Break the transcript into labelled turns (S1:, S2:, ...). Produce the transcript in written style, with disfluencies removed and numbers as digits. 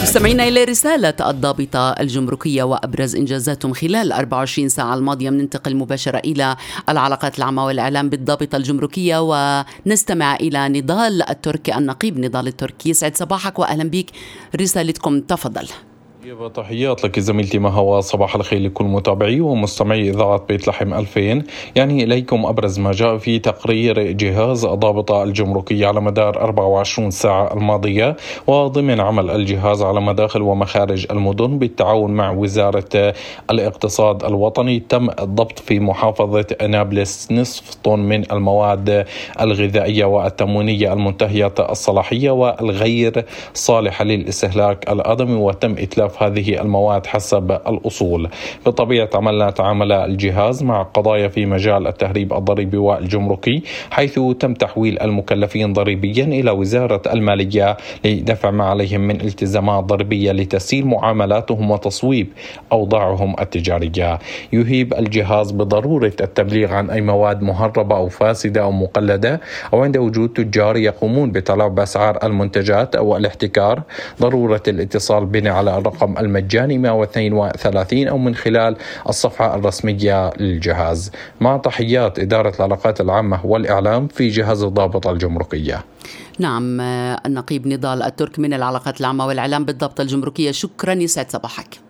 S1: مستمعينا إلى رسالة الضابطة الجمركية وأبرز إنجازاتهم خلال 24 ساعة الماضية، ننتقل مباشرة إلى العلاقات العامة والإعلام بالضابطة الجمركية ونستمع إلى نضال التركي، النقيب نضال التركي. يسعد صباحك وأهلا بك، رسالتكم تفضل.
S2: تحيات لك زميلتي مها، صباح الخير لكل متابعي ومستمعي إذاعة بيت لحم 2000. إليكم أبرز ما جاء في تقرير جهاز الضابطة الجمركية على مدار 24 ساعة الماضية، وضمن عمل الجهاز على مداخل ومخارج المدن بالتعاون مع وزارة الاقتصاد الوطني. تم الضبط في محافظة نابلس نصف طن من المواد الغذائية والتموينية المنتهية الصلاحية والغير صالحة للاستهلاك الآدمي، وتم إتلاف هذه المواد حسب الأصول. بطبيعة عملنا تعامل الجهاز مع قضايا في مجال التهريب الضريبي والجمركي، حيث تم تحويل المكلفين ضريبيا إلى وزارة المالية لدفع ما عليهم من التزامات ضريبية لتسهيل معاملاتهم وتصويب أوضاعهم التجارية. يهيب الجهاز بضرورة التبليغ عن أي مواد مهربة أو فاسدة أو مقلدة، أو عند وجود تجار يقومون بتلاعب بأسعار المنتجات أو الاحتكار، ضرورة الاتصال بنا على الرقم المجاني 132 أو من خلال الصفحة الرسمية للجهاز. مع تحيات إدارة العلاقات العامة والإعلام في جهاز الضابطة الجمركية.
S1: نعم، النقيب نضال الترك من العلاقات العامة والإعلام بالضابطة الجمركية، شكرا، يسعد صباحك.